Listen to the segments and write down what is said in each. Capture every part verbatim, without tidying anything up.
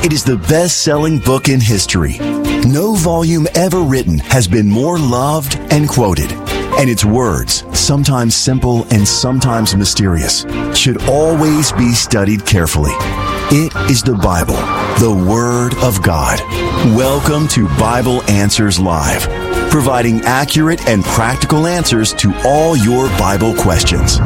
It is the best-selling book in history. No volume ever written has been more loved and quoted. And its words, sometimes simple and sometimes mysterious, should always be studied carefully. It is the Bible, the Word of God. Welcome to Bible Answers Live, providing accurate and practical answers to all your Bible questions.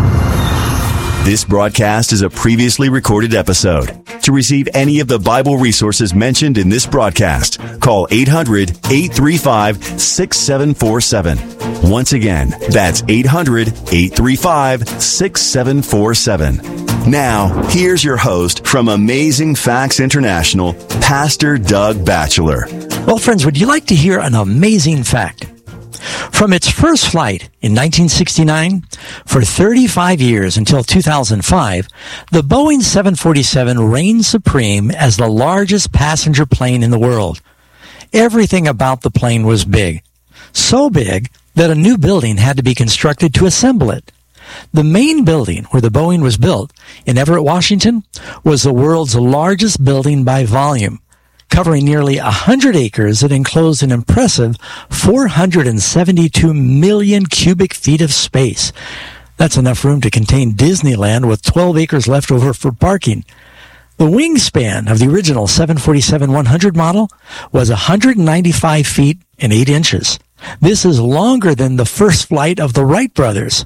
This broadcast is a previously recorded episode. To receive any of the Bible resources mentioned in this broadcast, call eight hundred, eight three five, six seven four seven. Once again, that's eight hundred, eight three five, six seven four seven. Now, here's your host from Amazing Facts International, Pastor Doug Batchelor. Well, friends, would you like to hear an amazing fact? From its first flight in nineteen sixty-nine, for thirty-five years until two thousand five, the Boeing seven forty-seven reigned supreme as the largest passenger plane in the world. Everything about the plane was big. So big that a new building had to be constructed to assemble it. The main building where the Boeing was built, in Everett, Washington, was the world's largest building by volume, covering nearly one hundred acres that enclosed an impressive four hundred seventy-two million cubic feet of space. That's enough room to contain Disneyland with twelve acres left over for parking. The wingspan of the original seven forty-seven one hundred model was one hundred ninety-five feet and eight inches. This is longer than the first flight of the Wright brothers.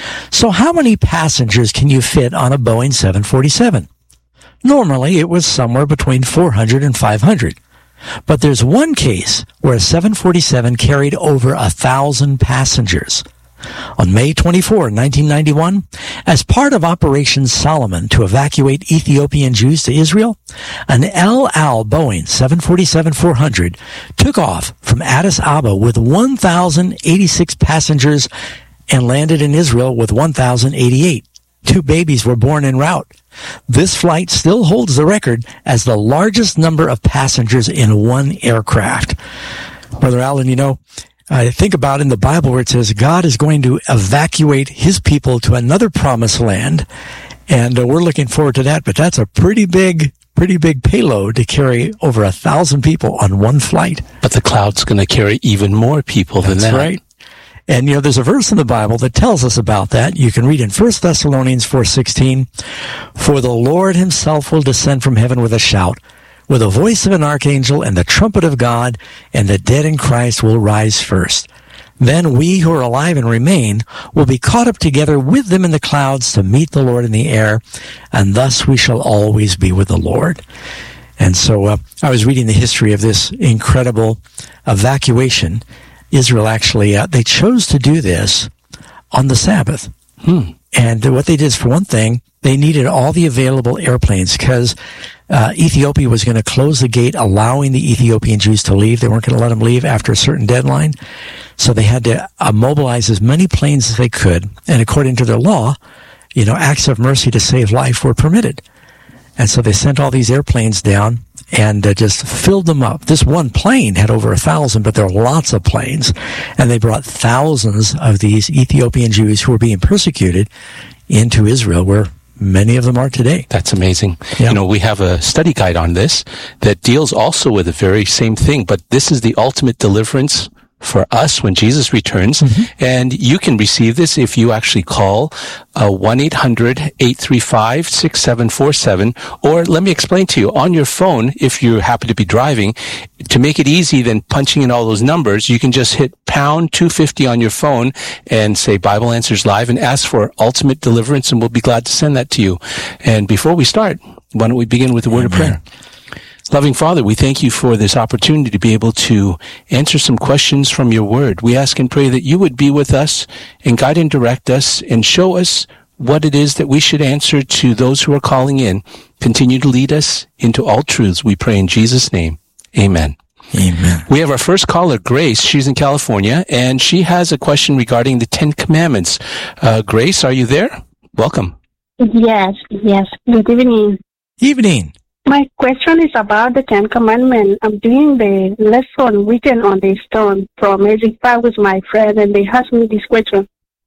So how many passengers can you fit on a Boeing seven forty-seven? Normally, it was somewhere between four hundred and five hundred. But there's one case where a seven forty-seven carried over a thousand passengers. On May twenty-fourth, nineteen ninety-one, as part of Operation Solomon to evacuate Ethiopian Jews to Israel, an El Al Boeing seven forty-seven four hundred took off from Addis Ababa with one thousand eighty-six passengers and landed in Israel with one thousand eighty-eight. Two babies were born en route. This flight still holds the record as the largest number of passengers in one aircraft. Brother Allen, you know, I think about in the Bible where it says God is going to evacuate his people to another promised land, and uh, we're looking forward to that, but that's a pretty big, pretty big payload to carry over a thousand people on one flight. But the cloud's going to carry even more people than that. That's right. And, you know, there's a verse in the Bible that tells us about that. You can read in First Thessalonians four sixteen, "For the Lord himself will descend from heaven with a shout, with the voice of an archangel and the trumpet of God, and the dead in Christ will rise first. Then we who are alive and remain will be caught up together with them in the clouds to meet the Lord in the air, and thus we shall always be with the Lord." And so uh, I was reading the history of this incredible evacuation. Israel actually, uh, they chose to do this on the Sabbath. Hmm. And what they did is, for one thing, they needed all the available airplanes because uh, Ethiopia was going to close the gate allowing the Ethiopian Jews to leave. They weren't going to let them leave after a certain deadline. So they had to uh, mobilize as many planes as they could. And according to their law, you know, acts of mercy to save life were permitted. And so they sent all these airplanes down and uh, just filled them up. This one plane had over a thousand, but there were lots of planes. And they brought thousands of these Ethiopian Jews who were being persecuted into Israel, where many of them are today. That's amazing. Yeah. You know, we have a study guide on this that deals also with the very same thing, but this is the ultimate deliverance for us when Jesus returns. Mm-hmm. And you can receive this if you actually call uh, one eight hundred, eight three five, six seven four seven. Or let me explain to you, on your phone, if you happen to be driving, to make it easy than punching in all those numbers, you can just hit pound two fifty on your phone and say Bible Answers Live and ask for ultimate deliverance, and we'll be glad to send that to you. And before we start, why don't we begin with a word Amen. Of prayer? Loving Father, we thank you for this opportunity to be able to answer some questions from your word. We ask and pray that you would be with us and guide and direct us and show us what it is that we should answer to those who are calling in. Continue to lead us into all truths, we pray in Jesus' name. Amen. Amen. We have our first caller, Grace. She's in California, and she has a question regarding the Ten Commandments. Uh, Grace, are you there? Welcome. Yes, yes. Good evening. Evening. My question is about the Ten Commandments. I'm doing the lesson written on the stone from Magic Five with my friend, and they asked me this question.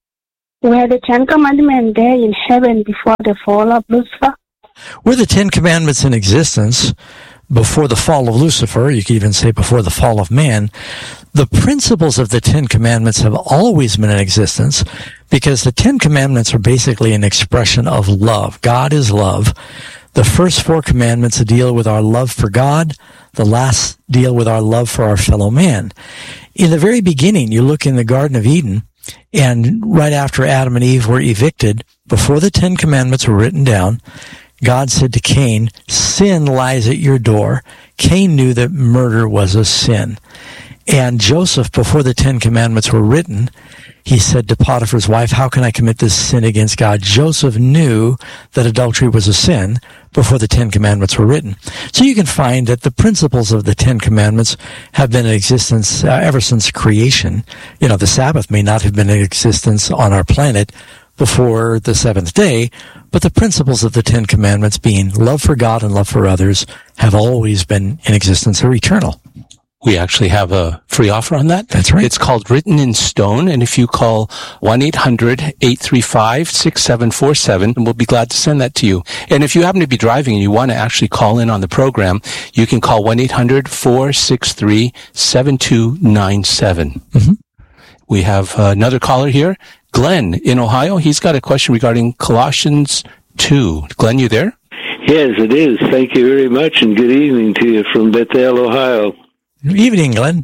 Were the Ten Commandments there in heaven before the fall of Lucifer? Were the Ten Commandments in existence before the fall of Lucifer, you could even say before the fall of man, the principles of the Ten Commandments have always been in existence because the Ten Commandments are basically an expression of love. God is love. The first four commandments deal with our love for God. The last deal with our love for our fellow man. In the very beginning, you look in the Garden of Eden, and right after Adam and Eve were evicted, before the Ten Commandments were written down, God said to Cain, sin lies at your door. Cain knew that murder was a sin. And Joseph, before the Ten Commandments were written, he said to Potiphar's wife, how can I commit this sin against God? Joseph knew that adultery was a sin before the Ten Commandments were written. So you can find that the principles of the Ten Commandments have been in existence uh, ever since creation. You know, the Sabbath may not have been in existence on our planet before the seventh day, but the principles of the Ten Commandments, being love for God and love for others, have always been in existence. They're eternal. We actually have a free offer on that. That's right. It's called Written in Stone, and if you call one eight hundred eight three five six seven four seven, we'll be glad to send that to you. And if you happen to be driving and you want to actually call in on the program, you can call one eight hundred four six three seven two nine seven. Mm-hmm. We have uh, another caller here, Glenn in Ohio. He's got a question regarding Colossians two. Glenn, you there? Yes, it is. Thank you very much, and good evening to you from Bethel, Ohio. Good evening, Glenn.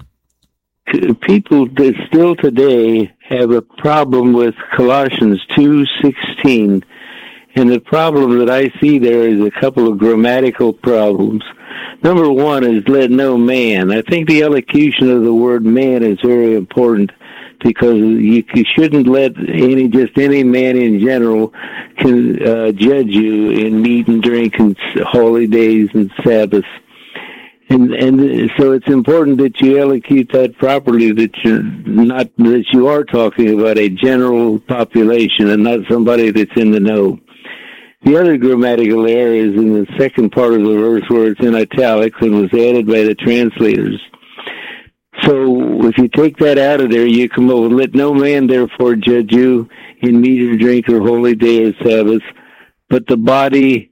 People that still today have a problem with Colossians two sixteen, and the problem that I see there is a couple of grammatical problems. Number one is let no man. I think the elocution of the word man is very important, because you, you shouldn't let any just any man in general can uh, judge you in meat and drink and holy days and Sabbaths. And and so it's important that you elocute that properly, that you're not that you are talking about a general population and not somebody that's in the know. The other grammatical error is in the second part of the verse where it's in italics and was added by the translators. So if you take that out of there, you come over, let no man therefore judge you in meat or drink or holy day or Sabbath, but the body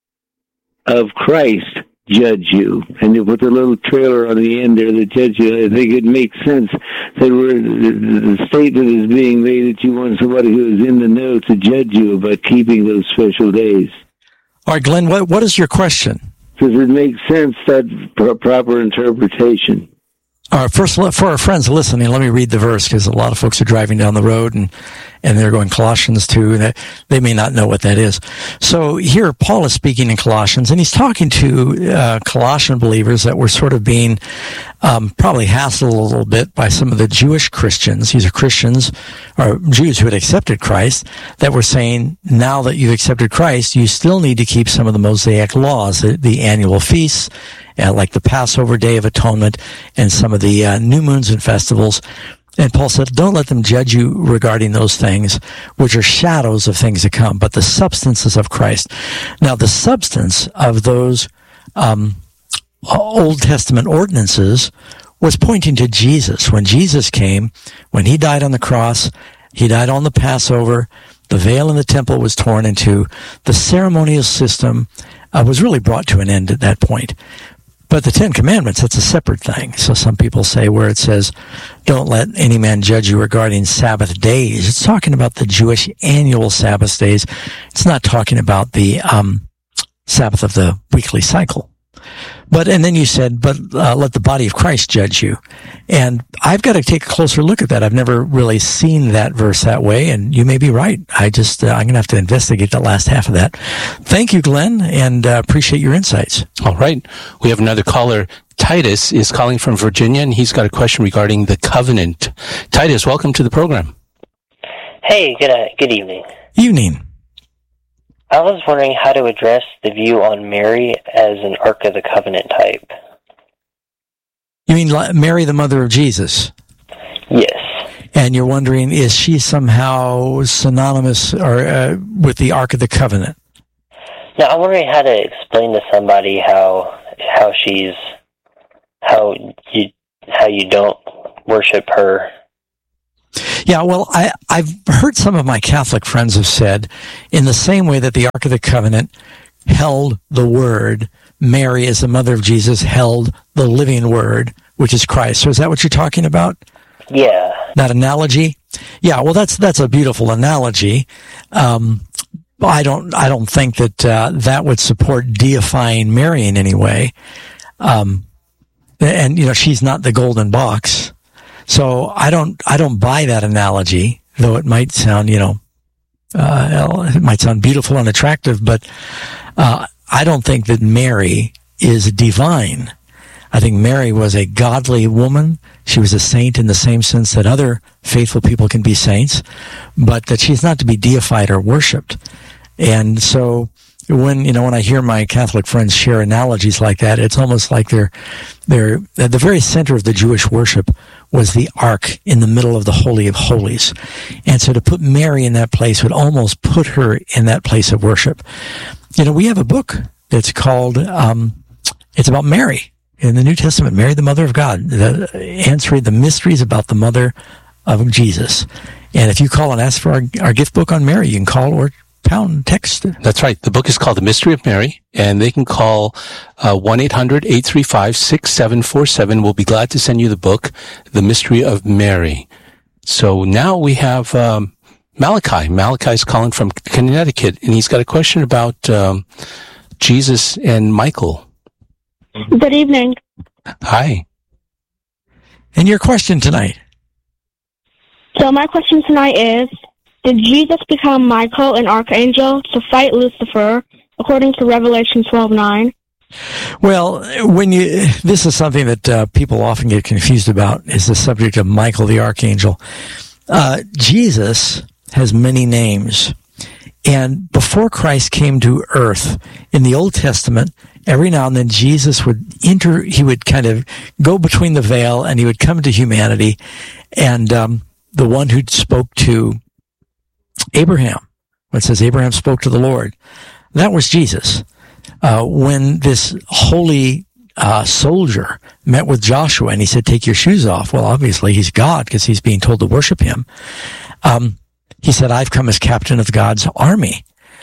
of Christ judge you. And you put the little trailer on the end there that judge you. I think it makes sense that we're, the, the statement is being made that you want somebody who is in the know to judge you about keeping those special days. All right, Glenn, what, what is your question? Does it make sense, that pro- proper interpretation? All right, first, for our friends listening, let me read the verse, because a lot of folks are driving down the road and, and they're going Colossians two, and they may not know what that is. So here, Paul is speaking in Colossians, and he's talking to uh, Colossian believers that were sort of being um, probably hassled a little bit by some of the Jewish Christians. These are Christians, or Jews who had accepted Christ, that were saying, now that you've accepted Christ, you still need to keep some of the Mosaic laws, the, the annual feasts, Uh, like the Passover, Day of Atonement, and some of the uh, new moons and festivals. And Paul said, don't let them judge you regarding those things, which are shadows of things to come, but the substances of Christ. Now, the substance of those um, Old Testament ordinances was pointing to Jesus. When Jesus came, when he died on the cross, he died on the Passover, the veil in the temple was torn in two. The ceremonial system uh, was really brought to an end at that point. But the Ten Commandments, that's a separate thing. So some people say where it says, don't let any man judge you regarding Sabbath days. It's talking about the Jewish annual Sabbath days. It's not talking about the um, Sabbath of the weekly cycle. But, and then you said, but uh, let the body of Christ judge you. And I've got to take a closer look at that. I've never really seen that verse that way, and you may be right. I just, uh, I'm going to have to investigate the last half of that. Thank you, Glenn, and uh, appreciate your insights. All right. We have another caller. Titus is calling from Virginia, and he's got a question regarding the covenant. Titus, welcome to the program. Hey, good, uh, good evening. Evening. I was wondering how to address the view on Mary as an Ark of the Covenant type. You mean Mary, the mother of Jesus? Yes. And you're wondering, is she somehow synonymous or uh, with the Ark of the Covenant? Now, I'm wondering how to explain to somebody how how she's how you how you don't worship her. Yeah, well, I, I've heard some of my Catholic friends have said, in the same way that the Ark of the Covenant held the Word. Mary, as the mother of Jesus, held the living Word, which is Christ. So is that what you're talking about? Yeah. That analogy? Yeah, well, that's that's a beautiful analogy. Um, I don't I don't think that uh, that would support deifying Mary in any way. Um, and you know, she's not the golden box, so I don't I don't buy that analogy. Though it might sound, you know, uh, it might sound beautiful and attractive, but uh, I don't think that Mary is divine. I think Mary was a godly woman. She was a saint in the same sense that other faithful people can be saints, but that she's not to be deified or worshipped. And so when, you know, when I hear my Catholic friends share analogies like that, it's almost like they're, they're at the very center of the Jewish worship was the ark in the middle of the Holy of Holies. And so to put Mary in that place would almost put her in that place of worship. You know, we have a book that's called, um, it's about Mary. In the New Testament, Mary, the Mother of God, the, answering the mysteries about the Mother of Jesus. And if you call and ask for our, our gift book on Mary, you can call or pound text. That's right. The book is called The Mystery of Mary, and they can call uh, one eight hundred eight three five six seven four seven. We'll be glad to send you the book, The Mystery of Mary. So now we have um, Malachi. Malachi's calling from Connecticut, and he's got a question about um, Jesus and Michael. Good evening. Hi. And your question tonight? So my question tonight is, did Jesus become Michael, an archangel, to fight Lucifer, according to Revelation twelve nine? Well, when you, this is something that uh, people often get confused about, is the subject of Michael the archangel. Uh, Jesus has many names. And before Christ came to earth, in the Old Testament, every now and then Jesus would enter, he would kind of go between the veil and he would come to humanity. And um, the one who spoke to Abraham, when it says Abraham spoke to the Lord, that was Jesus. Uh, when this holy uh, soldier met with Joshua and he said, take your shoes off. Well, obviously he's God because he's being told to worship him. Um, he said, I've come as captain of God's army.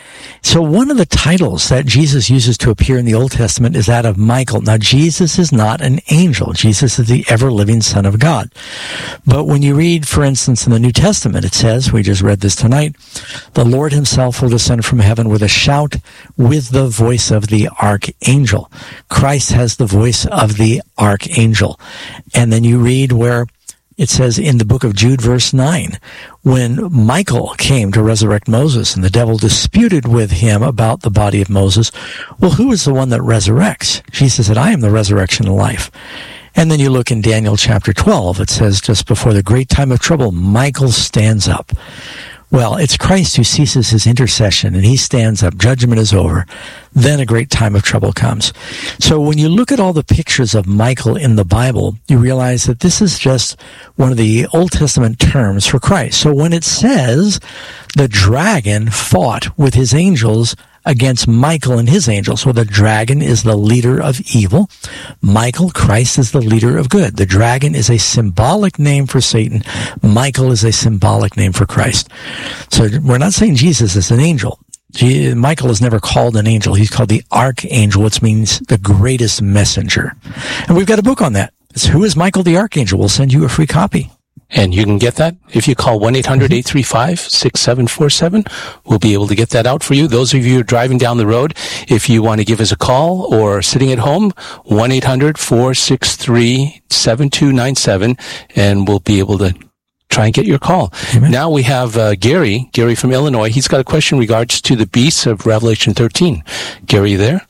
So one of the titles that Jesus uses to appear in the Old Testament is that of Michael. Now, Jesus is not an angel. Jesus is the ever-living Son of God. But when you read, for instance, in the New Testament, it says, we just read this tonight, the Lord himself will descend from heaven with a shout, with the voice of the archangel. Christ has the voice of the archangel. And then you read where it says in the book of Jude, verse nine, when Michael came to resurrect Moses and the devil disputed with him about the body of Moses, well, who is the one that resurrects? Jesus said, I am the resurrection and life. And then you look in Daniel chapter twelve, it says, just before the great time of trouble, Michael stands up. Well, it's Christ who ceases his intercession and he stands up. Judgment is over. Then a great time of trouble comes. So when you look at all the pictures of Michael in the Bible, you realize that this is just one of the Old Testament terms for Christ. So when it says the dragon fought with his angels against Michael and his angels, well, the dragon is the leader of evil. Michael, Christ, is the leader of good. The dragon is a symbolic name for Satan. Michael is a symbolic name for Christ. So we're not saying Jesus is an angel. Michael is never called an angel. He's called the archangel, which means the greatest messenger. And we've got a book on that. It's Who is Michael the Archangel? We'll send you a free copy. And you can get that if you call one eight hundred eight three five six seven four seven. We'll be able to get that out for you. Those of you who are driving down the road, if you want to give us a call or sitting at home, one eight hundred four six three seven two nine seven, and we'll be able to try and get your call. Amen. Now we have uh, Gary, Gary from Illinois. He's got a question in regards to the beasts of Revelation thirteen. Gary, you there?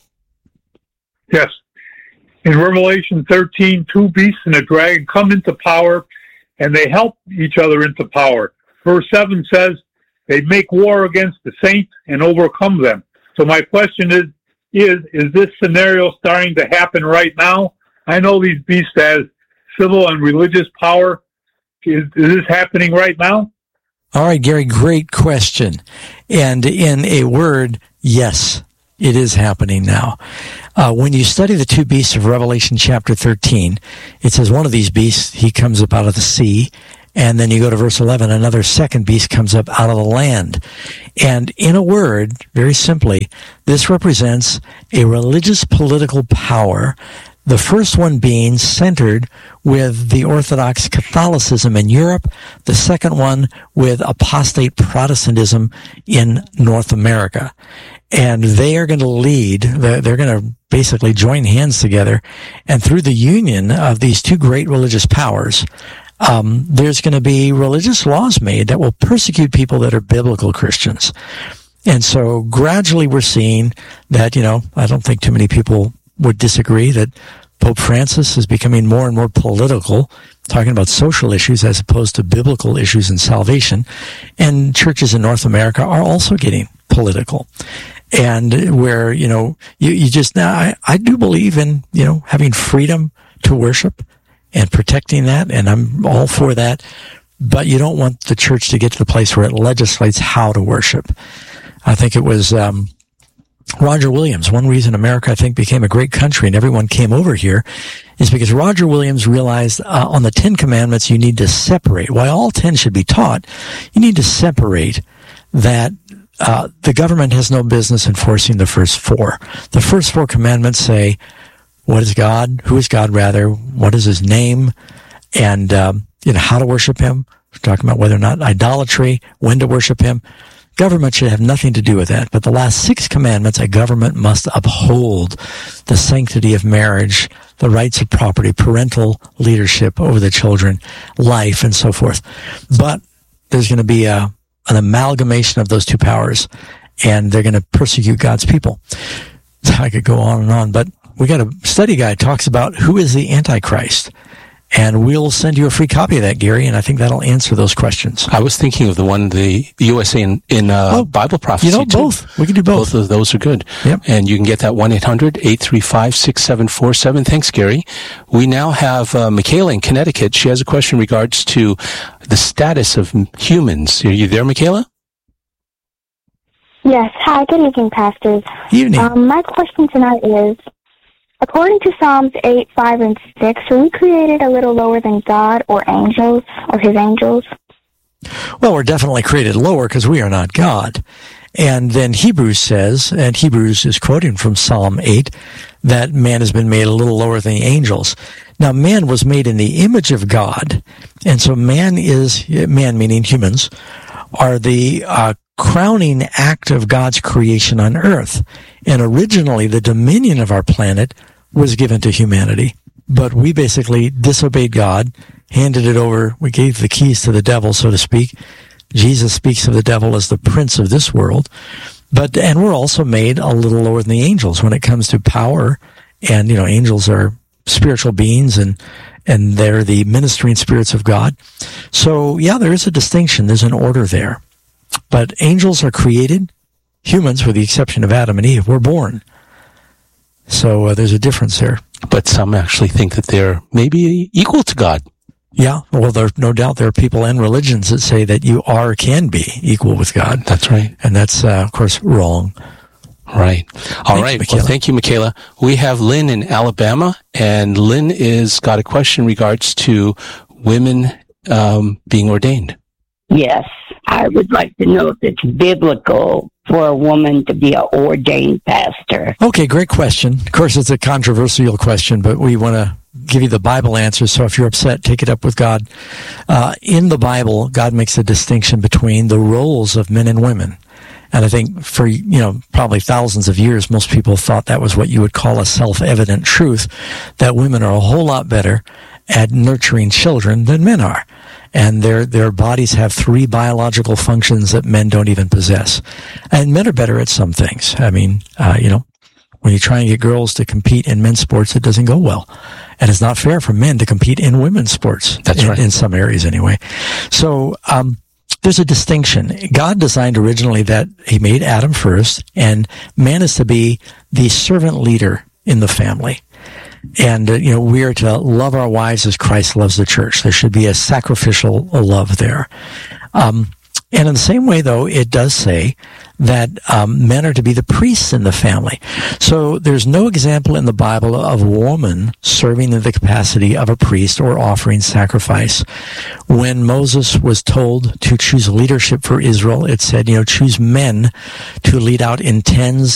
Yes. In Revelation thirteen, two beasts and a dragon come into power, and they help each other into power. Verse seven says, they make war against the saints and overcome them. So my question is, is, is this scenario starting to happen right now? I know these beasts has civil and religious power. Is, is this happening right now? All right, Gary, great question. And in a word, yes, it is happening now. Uh, when you study the two beasts of Revelation chapter thirteen, it says one of these beasts, he comes up out of the sea, And then you go to verse eleven, another second beast comes up out of the land. And in a word, very simply, this represents a religious political power, the first one being centered with the Orthodox Catholicism in Europe, the second one with apostate Protestantism in North America. And they are going to lead, they're going to basically join hands together, and through the union of these two great religious powers, Um, there's going to be religious laws made that will persecute people that are biblical Christians. And so gradually we're seeing that, you know, I don't think too many people would disagree that Pope Francis is becoming more and more political, talking about social issues as opposed to biblical issues and salvation. And churches in North America are also getting political. And where, you know, you, you just, now, I, I do believe in, you know, having freedom to worship and protecting that, and I'm all for that. But you don't want the church to get to the place where it legislates how to worship. I think it was um, Roger Williams. One reason America, I think, became a great country and everyone came over here is because Roger Williams realized uh, on the Ten Commandments you need to separate. While all ten should be taught, you need to separate that uh, the government has no business enforcing the first four. The first four commandments say, what is God? Who is God, rather? What is his name? And, um, you know, how to worship him. We're talking about whether or not idolatry, when to worship him. Government should have nothing to do with that. But the last six commandments, a government must uphold the sanctity of marriage, the rights of property, parental leadership over the children, life, and so forth. But there's going to be a, an amalgamation of those two powers, and they're going to persecute God's people. I could go on and on, but we got a study guide talks about who is the Antichrist. And we'll send you a free copy of that, Gary, and I think that'll answer those questions. I was thinking of the one, the U S A in, in uh, oh, Bible Prophecy. You know, too. both. We can do both. Both of those are good. Yep. And you can get that one eight hundred eight three five six seven four seven. Thanks, Gary. We now have uh, Michaela in Connecticut. She has a question in regards to the status of humans. Are you there, Michaela? Yes. Hi, good evening, pastors. Evening. Um, my question tonight is, according to Psalms eight, five, and six, were we created a little lower than God or angels, or his angels? Well, we're definitely created lower because we are not God. And then Hebrews says, and Hebrews is quoting from Psalm eight, that man has been made a little lower than the angels. Now, man was made in the image of God, and so man is, man meaning humans, are the uh, crowning act of God's creation on earth. And originally, the dominion of our planet was given to humanity. But we basically disobeyed God, handed it over. We gave the keys to the devil, so to speak. Jesus speaks of the devil as the prince of this world. But, and we're also made a little lower than the angels when it comes to power. And, you know, angels are spiritual beings, and, and they're the ministering spirits of God. So, yeah, there is a distinction. There's an order there. But angels are created. Humans, with the exception of Adam and Eve, were born. So uh, there's a difference there. But some actually think that they're maybe equal to God. Yeah, well, there's no doubt there are people and religions that say that you are, can be equal with God. That's right. And that's, uh, of course, wrong. Right. All Thanks, right. Michaela. Well, thank you, Michaela. We have Lynn in Alabama, and Lynn is got a question in regards to women um, being ordained. Yes, I would like to know if it's biblical for a woman to be an ordained pastor. Okay, great question. Of course, it's a controversial question, but we want to give you the Bible answer. So if you're upset, take it up with God. Uh, in the Bible, God makes a distinction between the roles of men and women. And I think for, you know, probably thousands of years, most people thought that was what you would call a self-evident truth, that women are a whole lot better at nurturing children than men are. And their their bodies have three biological functions that men don't even possess. And men are better at some things. I mean, uh, you know, when you try and get girls to compete in men's sports, it doesn't go well. And it's not fair for men to compete in women's sports. That's in, right. In some areas anyway. So, um, there's a distinction. God designed originally that he made Adam first, and man is to be the servant leader in the family. And, uh, you know, we are to love our wives as Christ loves the church. There should be a sacrificial love there. Um, And in the same way, though, it does say that um, men are to be the priests in the family. So there's no example in the Bible of a woman serving in the capacity of a priest or offering sacrifice. When Moses was told to choose leadership for Israel, it said, you know, choose men to lead out in tens